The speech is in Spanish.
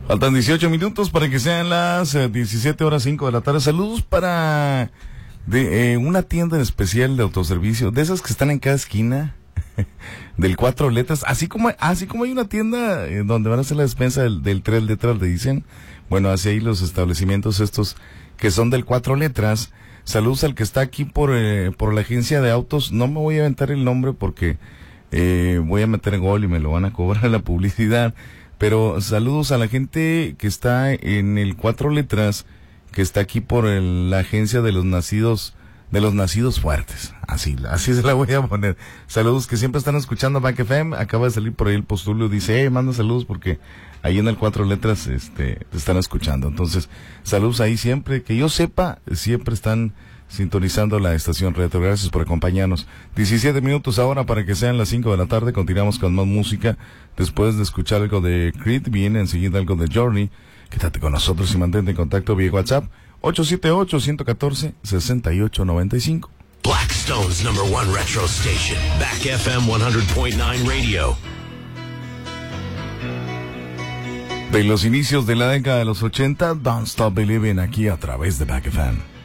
Faltan 18 minutos para que sean las 17:05 de la tarde. Saludos para una tienda en especial de autoservicio, de esas que están en cada esquina, del 4 letras, así como hay una tienda donde van a hacer la despensa del 3 letras, le dicen. Bueno, así hay los establecimientos estos que son del 4 letras. Saludos al que está aquí por la agencia de autos. No me voy a aventar el nombre porque voy a meter gol y me lo van a cobrar la publicidad. Pero saludos a la gente que está en el 4 letras, que está aquí por la agencia de los nacidos fuertes. Así se la voy a poner. Saludos que siempre están escuchando Back FM. Acaba de salir por ahí el postulio, dice, manda saludos porque ahí en el 4 letras te están escuchando. Entonces, saludos ahí siempre, que yo sepa, siempre están sintonizando la estación Retro. Gracias por acompañarnos. 17 minutos ahora para que sean las 5 de la tarde. Continuamos con más música. Después de escuchar algo de Creed, viene enseguida algo de Journey. Quédate con nosotros y mantente en contacto vía WhatsApp 878-114-6895. Blackstone's #1 retro station, Back FM 100.9 Radio. De los inicios de la década de los 80, Don't Stop Believing, aquí a través de Back FM.